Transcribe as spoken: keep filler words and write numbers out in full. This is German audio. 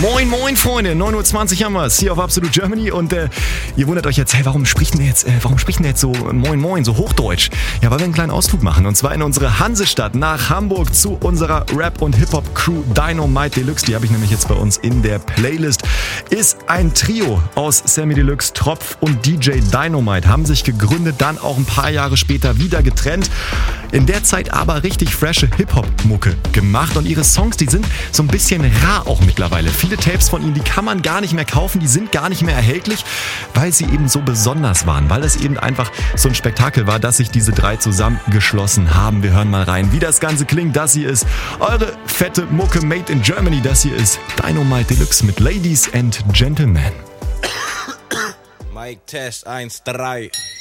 Moin, moin, Freunde. neun Uhr zwanzig haben wir es hier auf Absolute Germany. Und äh, ihr wundert euch jetzt, hey, warum spricht denn der jetzt, äh, warum spricht denn der jetzt so moin, moin, so hochdeutsch? Ja, weil wir einen kleinen Ausflug machen. Und zwar in unsere Hansestadt nach Hamburg zu unserer Rap- und Hip-Hop-Crew Dynamite Deluxe. Die habe ich nämlich jetzt bei uns in der Playlist. Ist ein Trio aus Sammy Deluxe, Tropf und D J Dynamite. Haben sich gegründet, dann auch ein paar Jahre später wieder getrennt. In der Zeit aber richtig frische Hip-Hop-Mucke gemacht. Und ihre Songs, die sind so ein bisschen rar auch mittlerweile. Viele Tapes von ihnen, die kann man gar nicht mehr kaufen, die sind gar nicht mehr erhältlich, weil sie eben so besonders waren, weil es eben einfach so ein Spektakel war, dass sich diese drei zusammengeschlossen haben. Wir hören mal rein, wie das Ganze klingt. Das hier ist eure fette Mucke made in Germany. Das hier ist Dynamite Deluxe mit Ladies and Gentlemen. Mic Test eins, drei.